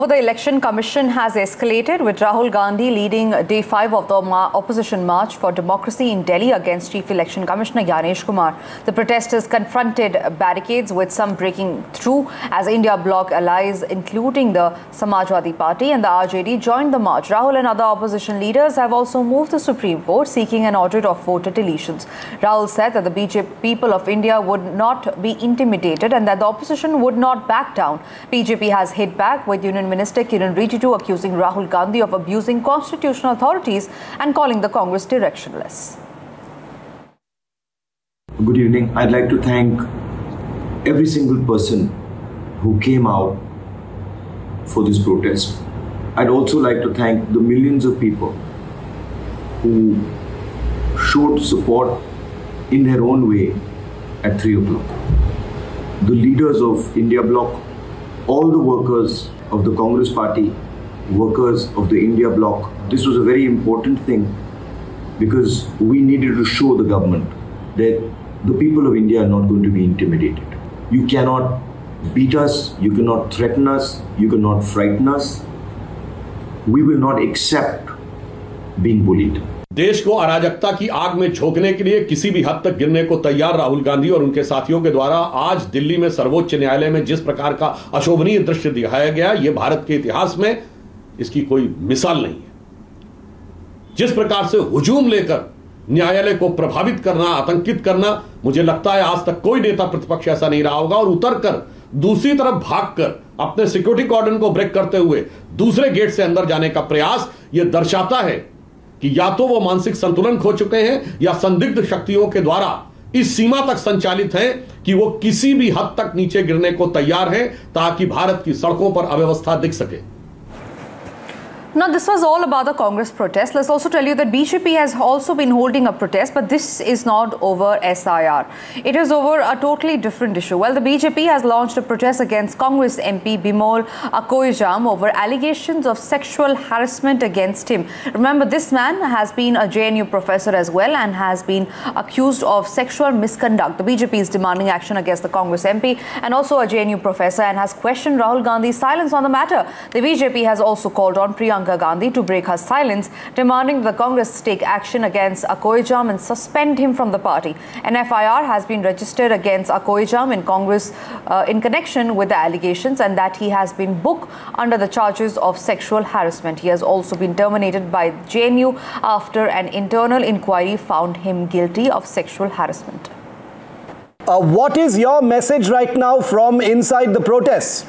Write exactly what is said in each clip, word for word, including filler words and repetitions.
The Election Commission has escalated, with Rahul Gandhi leading day five of the opposition march for democracy in Delhi against Chief Election Commissioner Gyanesh Kumar. The protesters confronted barricades, with some breaking through as India bloc allies, including the Samajwadi Party and the R J D, joined the march. Rahul and other opposition leaders have also moved the Supreme Court, seeking an audit of voter deletions. Rahul said that the B J P people of India would not be intimidated and that the opposition would not back down. B J P has hit back, with Union Minister Kiran Rijiju accusing Rahul Gandhi of abusing constitutional authorities and calling the Congress directionless. Good evening. I'd like to thank every single person who came out for this protest. I'd also like to thank the millions of people who showed support in their own way at three o'clock. The leaders of India Bloc, all the workers of the Congress Party, workers of the India Bloc. This was a very important thing because we needed to show the government that the people of India are not going to be intimidated. You cannot beat us, you cannot threaten us, you cannot frighten us. We will not accept being bullied. देश को अराजकता की आग में झोंकने के लिए किसी भी हद तक गिरने को तैयार राहुल गांधी और उनके साथियों के द्वारा आज दिल्ली में सर्वोच्च न्यायालय में जिस प्रकार का अशोभनीय दृश्य दिखाया गया, यह भारत के इतिहास में इसकी कोई मिसाल नहीं है। जिस प्रकार से हुजूम लेकर न्यायालय को प्रभावित करना, आतंकित करना, मुझे लगता है आज तक कोई नेता प्रतिपक्ष ऐसा नहीं रहा होगा। और उतरकर दूसरी तरफ भागकर अपने सिक्योरिटी कॉर्डन को ब्रेक करते हुए दूसरे गेट से अंदर जाने का प्रयास यह दर्शाता है कि या तो वो मानसिक संतुलन खो चुके हैं या संदिग्ध शक्तियों के द्वारा इस सीमा तक संचालित हैं कि वो किसी भी हद तक नीचे गिरने को तैयार हैं ताकि भारत की सड़कों पर अव्यवस्था दिख सके। Now, this was all about the Congress protest. Let's also tell you that B J P has also been holding a protest, but this is not over S I R. It is over a totally different issue. Well, the B J P has launched a protest against Congress M P Bimol Akoijam over allegations of sexual harassment against him. Remember, this man has been a J N U professor as well and has been accused of sexual misconduct. The B J P is demanding action against the Congress M P and also a J N U professor and has questioned Rahul Gandhi's silence on the matter. The B J P has also called on Priyanka Gandhi to break her silence, demanding the Congress take action against Akoijam and suspend him from the party. An F I R has been registered against Akoijam in Congress uh, in connection with the allegations, and that he has been booked under the charges of sexual harassment. He has also been terminated by J N U after an internal inquiry found him guilty of sexual harassment. Uh, what is your message right now from inside the protests?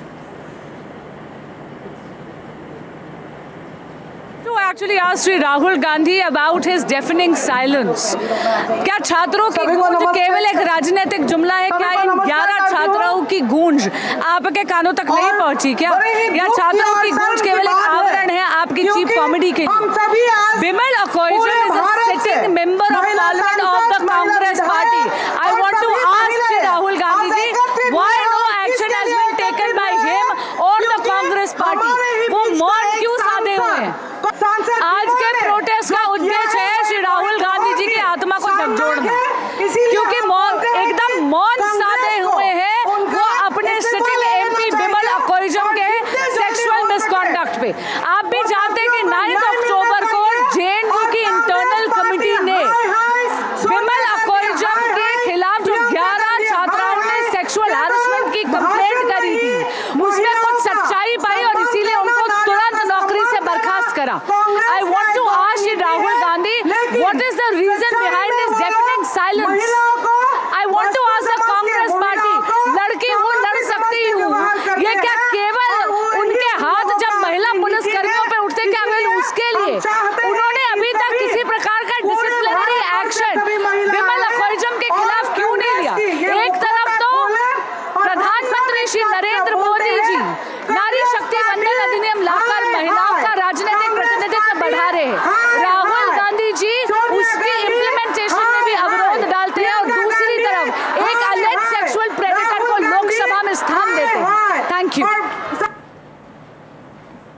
Actually asked Sri Rahul Gandhi about his deafening silence. क्या छात्रों की गूंज केवल एक राजनीतिक जुमला है? क्या इन ग्यारह छात्राओं की गूंज आपके कानों तक नहीं पहुंची क्या? या छात्रों की गूंज केवल एक आवरण है आपकी चीप कॉमेडी के लिए? Bimal Akoijam is a sitting member of Parliament of the Congress Party. I want to ask Sri Rahul Gandhi ji, why no action has been taken by him or the Congress Party? वो मौन क्यों साधे हुए हैं? आज के protest का उद्देश्य है श्री राहुल गांधी जी की आत्मा को झकझोरना, क्योंकि एकदम मौन साधे हुए हैं वो अपने सिटिंग एमपी बिमल अकोइजम के सेक्सुअल मिसकॉन्डक्ट पे। आप भी जानते हैं कि नाइन्थ अक्टूबर को जेएनयू की इंटरनल कमेटी ने बिमल अकोइजम के खिलाफ जो ग्यारह छात्राओं ने सेक्सुअल हैरेसमेंट की कंप्लेंट करी थी, उसमें कुछ सच्चाई पाई और इसीलिए उनको तुरंत नौकरी से बर्खास्त करा। I want to ask you, Rahul Gandhi, what is the reason behind this deafening silence? I want to ask the Congress Party, लड़की हूँ, लड़ सकती हूँ, ये क्या केवल उनके हाथ जब महिला पुलिस कर्मियों पे उठते क्या केवल उसके लिए उन्होंने अभी तक किसी प्रकार का डिसिप्लिनरी एक्शन बिमल अकोइजम के खिलाफ क्यों नहीं लिया? एक तरफ तो प्रधानमंत्री श्री नरेंद्र मोदी जी नारी शक्ति वंदन अधिनियम लाकर महिलाओं का राजनीतिक प्रतिनिधित्व बढ़ा रहे हैं, राहुल गांधी जी उसकी इम्प्लीमेंटेशन में भी अवरोध डालते हैं और दूसरी तरफ एक अलेज सेक्सुअल प्रेडेटर को लोकसभा में स्थान देते हैं। Thank you.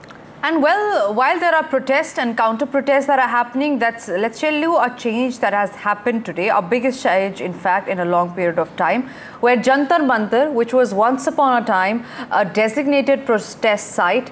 And well, while there are protests and counter-protests that are happening, that's, let's tell you, a change that has happened today, our biggest change, in fact, in a long period of time, where Jantar Mantar, which was once upon a time a designated protest site,